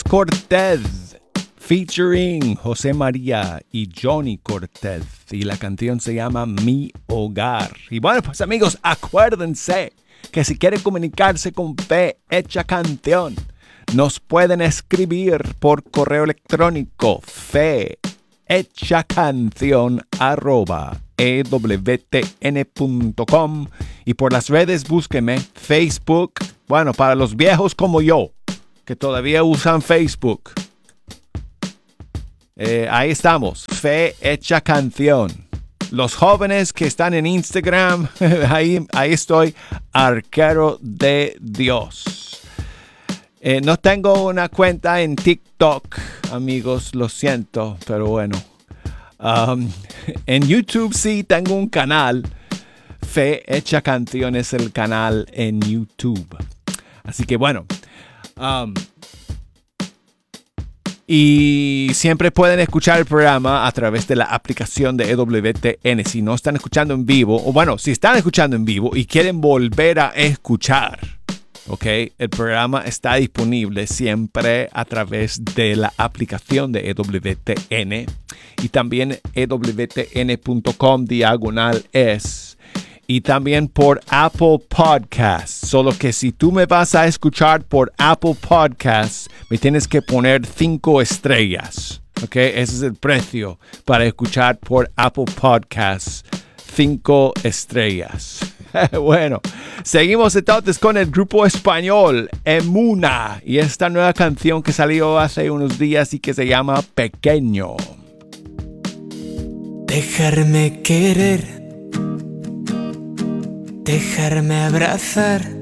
Cortez, featuring José María y Johnny Cortez. Y la canción se llama Mi Hogar. Y bueno, pues amigos, acuérdense que si quieren comunicarse con Fe Hecha Canción, nos pueden escribir por correo electrónico fehechacancion@ewtn.com y por las redes búsqueme Facebook. Bueno, para los viejos como yo, que todavía usan Facebook, ahí estamos, Fe Hecha Canción. Los jóvenes que están en Instagram, ahí estoy, Arquero de Dios. No tengo una cuenta en TikTok, amigos, lo siento, pero bueno. En YouTube sí tengo un canal. Fe Hecha Canción es el canal en YouTube. Así que bueno. Y siempre pueden escuchar el programa a través de la aplicación de EWTN. Si no están escuchando en vivo, o bueno, si están escuchando en vivo y quieren volver a escuchar, ¿ok? El programa está disponible siempre a través de la aplicación de EWTN y también ewtn.com/es y también por Apple Podcasts. Solo que si tú me vas a escuchar por Apple Podcasts, me tienes que poner 5 estrellas, ¿ok? Ese es el precio para escuchar por Apple Podcasts. 5 estrellas. Bueno, seguimos entonces con el grupo español Emuna y esta nueva canción que salió hace unos días y que se llama Pequeño. Dejarme querer, dejarme abrazar,